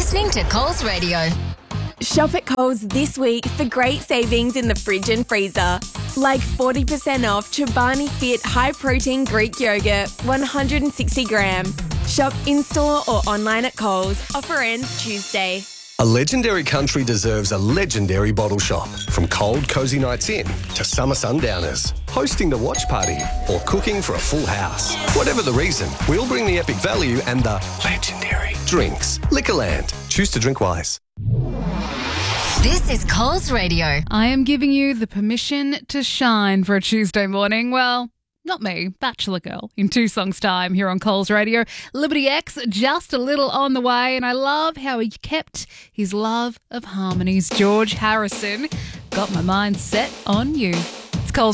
listening to Coles Radio. Shop at Coles this week for great savings in the fridge and freezer. Like 40% off Chobani Fit High Protein Greek Yogurt, 160 gram. Shop in-store or online at Coles. Offer ends Tuesday. A legendary country deserves a legendary bottle shop. From cold, cosy nights in to summer sundowners, hosting the watch party or cooking for a full house. Whatever the reason, we'll bring the epic value and the legendary drinks. Liquorland. Choose to drink wise. This is Coles Radio. I am giving you the permission to shine for a Tuesday morning. Well, not me, Bachelor Girl, in 2 songs' time here on Coles Radio. Liberty X, just a little on the way, and I love how he kept his love of harmonies. George Harrison, got my mind set on you.